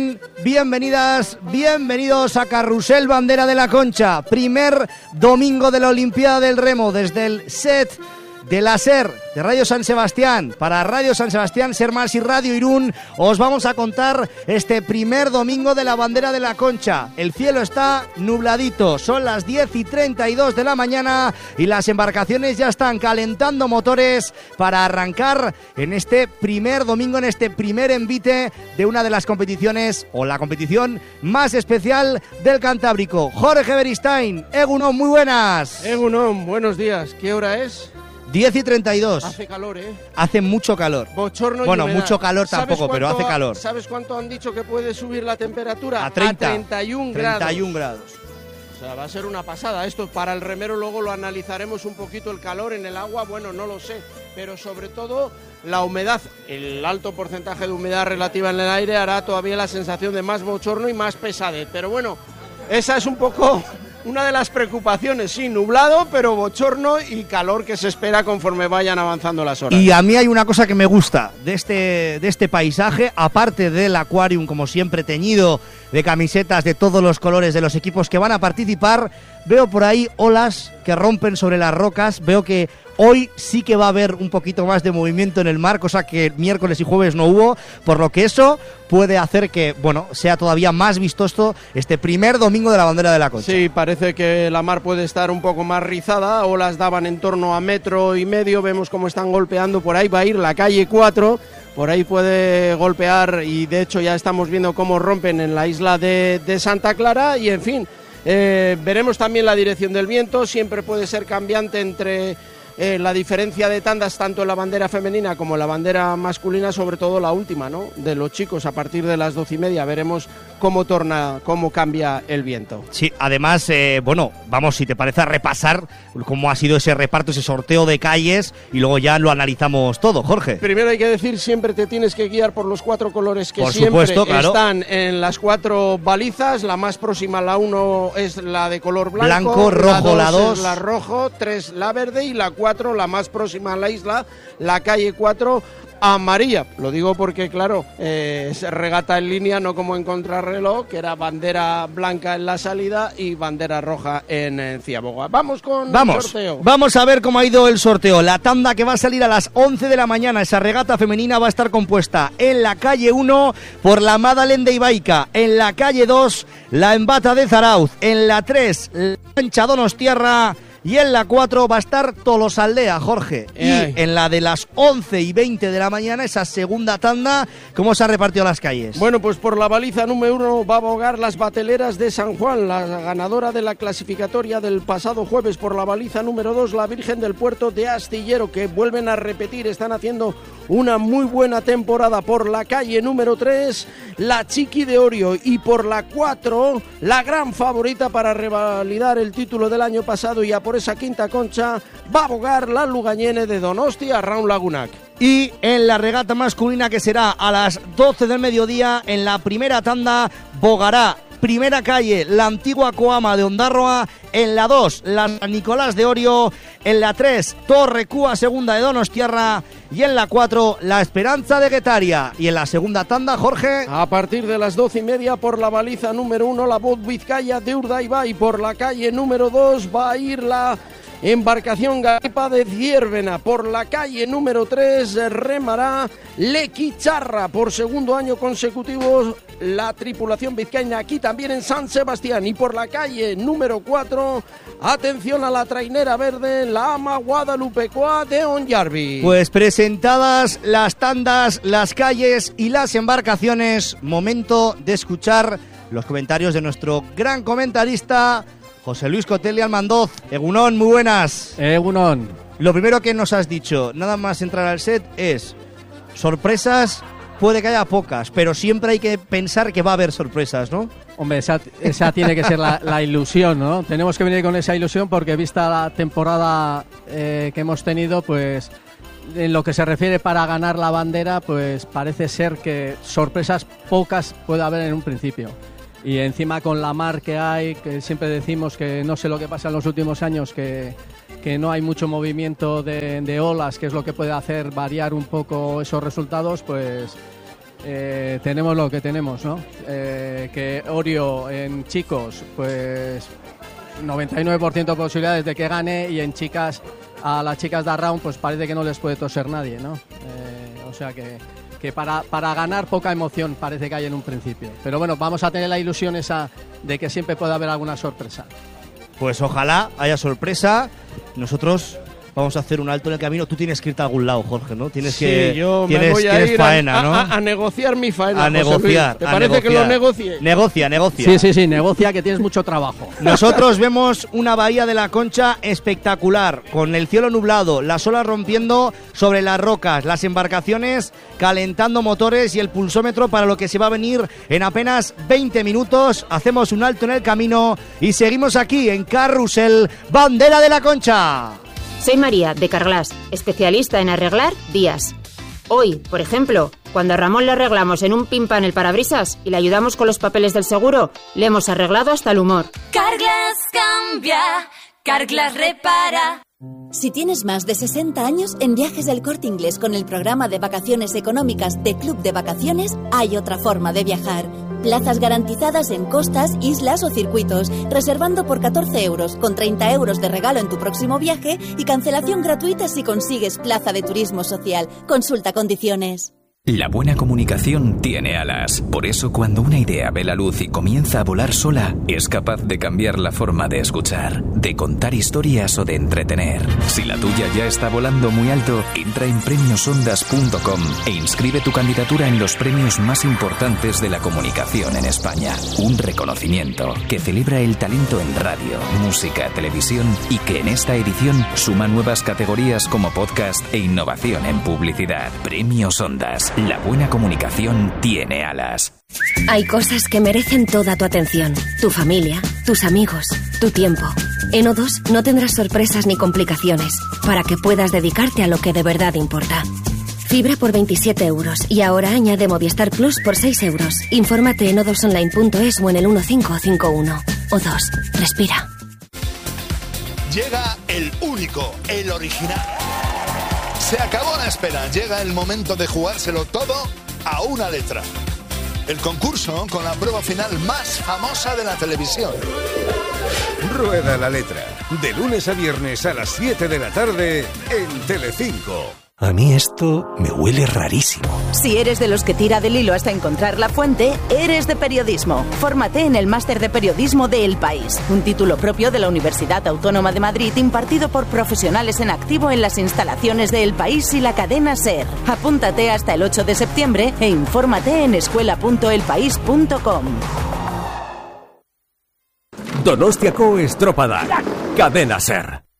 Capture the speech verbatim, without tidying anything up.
Bienvenidas, bienvenidos a Carrusel Bandera de la Concha, primer domingo de la Olimpiada del Remo desde el set de la SER de Radio San Sebastián. Para Radio San Sebastián, SER Más y Radio Irún os vamos a contar este primer domingo de la Bandera de la Concha. El cielo está nubladito, son las diez y treinta y dos de la mañana y las embarcaciones ya están calentando motores para arrancar en este primer domingo, en este primer envite de una de las competiciones o la competición más especial del Cantábrico. Jorge Beristain, Egunon, muy buenas. Egunon, buenos días. ¿Qué hora es? diez y treinta y dos. Hace calor, ¿eh? Hace mucho calor. Bochorno y Bueno, humedad. mucho calor tampoco, pero hace calor. ¿Sabes cuánto han dicho que puede subir la temperatura? A treinta. A treinta y un grados. treinta y un grados. O sea, va a ser una pasada. Esto para el remero luego lo analizaremos un poquito el calor en el agua. Bueno, no lo sé. Pero sobre todo la humedad. El alto porcentaje de humedad relativa en el aire hará todavía la sensación de más bochorno y más pesadez. Pero bueno, esa es un poco una de las preocupaciones, sí, nublado, pero bochorno y calor que se espera conforme vayan avanzando las horas. Y a mí hay una cosa que me gusta de este, de este paisaje, aparte del aquarium, como siempre, teñido de camisetas de todos los colores de los equipos que van a participar. Veo por ahí olas que rompen sobre las rocas, veo que hoy sí que va a haber un poquito más de movimiento en el mar, cosa que miércoles y jueves no hubo, por lo que eso puede hacer que, bueno, sea todavía más vistoso este primer domingo de la Bandera de la Concha. Sí, parece que la mar puede estar un poco más rizada, olas daban en torno a metro y medio, vemos cómo están golpeando por ahí, va a ir la calle cuatro, por ahí puede golpear y de hecho ya estamos viendo cómo rompen en la isla de, de Santa Clara y en fin, eh, veremos también la dirección del viento, siempre puede ser cambiante entre Eh, la diferencia de tandas tanto en la bandera femenina como en la bandera masculina, sobre todo la última, ¿no? De los chicos a partir de las doce y media veremos cómo torna, cómo cambia el viento. Sí, además, eh, bueno, vamos, si te parece, a repasar cómo ha sido ese reparto, ese sorteo de calles y luego ya lo analizamos todo, Jorge. Primero hay que decir, siempre te tienes que guiar por los cuatro colores que por siempre supuesto, claro, están en las cuatro balizas. La más próxima, la uno, es la de color blanco, blanco rojo, la dos, la dos es la rojo, tres la verde y la cuatro, la más próxima a la isla, la calle cuatro, amarilla. Lo digo porque, claro, eh, es regata en línea, no como en contrarreloj, que era bandera blanca en la salida y bandera roja en, en Ciaboga. Vamos con vamos, el sorteo. Vamos a ver cómo ha ido el sorteo. La tanda que va a salir a las once de la mañana, esa regata femenina va a estar compuesta en la calle uno por la Madalén de Ibaica, en la calle dos la Embata de Zarauz, en la tres la Concha Donostiarra y en la cuatro va a estar Tolosaldea, Jorge. Eh. Y en la de las once y veinte de la mañana, esa segunda tanda, ¿cómo se ha repartido las calles? Bueno, pues por la baliza número uno va a abogar las Bateleras de San Juan, la ganadora de la clasificatoria del pasado jueves. Por la baliza número dos, la Virgen del Puerto de Astillero, que vuelven a repetir, están haciendo una muy buena temporada. Por la calle número tres, la Chiqui de Orio. Y por la cuatro, la gran favorita para revalidar el título del año pasado y a por esa quinta concha, va a abogar la Lugañene de Donostia, Raúl Lagunac. Y en la regata masculina, que será a las doce del mediodía, en la primera tanda bogará primera calle, la antigua Coama de Ondarroa, en la dos, la San Nicolás de Orio, en la tres, Torre Cúa segunda de Donostiarra y en la cuatro, la Esperanza de Guetaria. Y en la segunda tanda, Jorge, a partir de las doce y media, por la baliza número uno, la Voz Vizcaya de Urdaibai, y por la calle número dos va a ir la Embarcación Garipa de Ciervena. Por la calle número tres remará Lequicharra. Por segundo año consecutivo la tripulación vizcaína aquí también en San Sebastián. Y por la calle número cuatro, atención a la trainera verde, la Ama Guadalupecoa de Onyarbi. Pues presentadas las tandas, las calles y las embarcaciones, momento de escuchar los comentarios de nuestro gran comentarista José Luis Cotelli Almandoz. Egunon, muy buenas. Egunon. Lo primero que nos has dicho, nada más entrar al set, es sorpresas. Puede que haya pocas, pero siempre hay que pensar que va a haber sorpresas, ¿no? Hombre, esa, esa tiene que ser la, la ilusión, ¿no? Tenemos que venir con esa ilusión porque vista la temporada eh, que hemos tenido, pues en lo que se refiere para ganar la bandera, pues parece ser que sorpresas pocas puede haber en un principio. Y encima con la mar que hay, que siempre decimos que no sé lo que pasa en los últimos años, que, que no hay mucho movimiento de, de olas, que es lo que puede hacer variar un poco esos resultados, pues eh, tenemos lo que tenemos, ¿no? Eh, que Orio en chicos, pues noventa y nueve por ciento de posibilidades de que gane, y en chicas, a las chicas de Round, pues parece que no les puede toser nadie, ¿no? Eh, o sea que, que para, para ganar poca emoción parece que hay en un principio. Pero bueno, vamos a tener la ilusión esa de que siempre puede haber alguna sorpresa. Pues ojalá haya sorpresa. Nosotros vamos a hacer un alto en el camino. Tú tienes que irte a algún lado, Jorge, ¿no? Tienes sí, que yo tienes, me voy a tienes ir faena, a, ¿no? a, a negociar mi faena. A negociar. ¿Te a parece negociar. que lo negocie? Negocia, negocia. Sí, sí, sí, negocia, que tienes mucho trabajo. Nosotros vemos una bahía de la Concha espectacular, con el cielo nublado, las olas rompiendo sobre las rocas, las embarcaciones calentando motores y el pulsómetro para lo que se va a venir en apenas veinte minutos. Hacemos un alto en el camino y seguimos aquí en Carrusel, bandera de la Concha. Soy María, de Carglass, especialista en arreglar vías. Hoy, por ejemplo, cuando a Ramón le arreglamos en un pimpan el parabrisas y le ayudamos con los papeles del seguro, le hemos arreglado hasta el humor. Carglass cambia, Carglass repara. Si tienes más de sesenta años, en Viajes del Corte Inglés con el programa de vacaciones económicas de Club de Vacaciones hay otra forma de viajar. Plazas garantizadas en costas, islas o circuitos, reservando por catorce euros, con treinta euros de regalo en tu próximo viaje y cancelación gratuita si consigues plaza de turismo social. Consulta condiciones. La buena comunicación tiene alas. Por eso, cuando una idea ve la luz y comienza a volar sola, es capaz de cambiar la forma de escuchar, de contar historias o de entretener. Si la tuya ya está volando muy alto, entra en premios ondas punto com e inscribe tu candidatura en los premios más importantes de la comunicación en España. Un reconocimiento que celebra el talento en radio, música, televisión y que en esta edición suma nuevas categorías como podcast e innovación en publicidad. Premios Ondas. La buena comunicación tiene alas. Hay cosas que merecen toda tu atención. Tu familia, tus amigos, tu tiempo. En O dos no tendrás sorpresas ni complicaciones, para que puedas dedicarte a lo que de verdad importa. Fibra por veintisiete euros y ahora añade Movistar Plus por seis euros. Infórmate en o dos online punto es o en el uno cinco cinco uno. O dos, respira. Llega el único, el original. Se acabó la espera, llega el momento de jugárselo todo a una letra. El concurso con la prueba final más famosa de la televisión. Rueda la letra, de lunes a viernes a las siete de la tarde en Telecinco. A mí esto me huele rarísimo. Si eres de los que tira del hilo hasta encontrar la fuente, eres de periodismo. Fórmate en el Máster de Periodismo de El País, un título propio de la Universidad Autónoma de Madrid impartido por profesionales en activo en las instalaciones de El País y la cadena SER. Apúntate hasta el ocho de septiembre e infórmate en escuela punto el país punto com. Donostiako estropada. Cadena SER.